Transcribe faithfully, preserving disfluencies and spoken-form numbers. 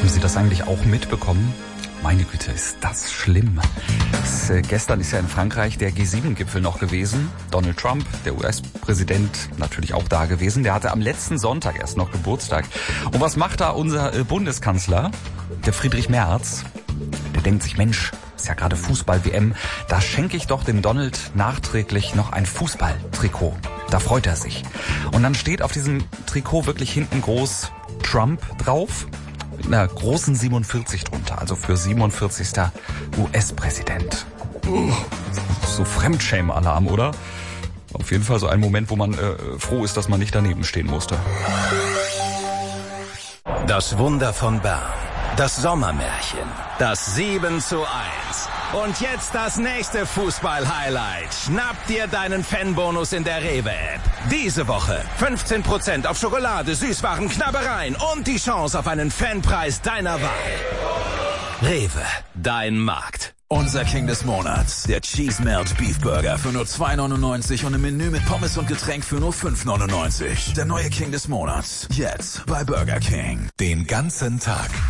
Haben Sie das eigentlich auch mitbekommen? Meine Güte, ist das schlimm. Das, äh, gestern ist ja in Frankreich der G sieben Gipfel noch gewesen. Donald Trump, der U S-Präsident, natürlich auch da gewesen. Der hatte am letzten Sonntag erst noch Geburtstag. Und was macht da unser äh, Bundeskanzler, der Friedrich Merz? Der denkt sich, Mensch, ist ja gerade Fußball-W M, da schenke ich doch dem Donald nachträglich noch ein Fußballtrikot. Da freut er sich. Und dann steht auf diesem Trikot wirklich hinten groß Trump drauf, mit einer großen siebenundvierzig drunter, also für siebenundvierzigster U S-Präsident. Uh, so Fremdschämen-Alarm, oder? Auf jeden Fall so ein Moment, wo man äh, froh ist, dass man nicht daneben stehen musste. Das Wunder von Bern. Das Sommermärchen. Das sieben zu eins. Und jetzt das nächste Fußball-Highlight. Schnapp dir deinen Fanbonus in der Rewe-App. Diese Woche fünfzehn Prozent auf Schokolade, Süßwaren, Knabbereien und die Chance auf einen Fanpreis deiner Wahl. Rewe, dein Markt. Unser King des Monats, der Cheese Melt Beef Burger für nur zwei neunundneunzig und im Menü mit Pommes und Getränk für nur fünf neunundneunzig. Der neue King des Monats, jetzt bei Burger King. Den ganzen Tag.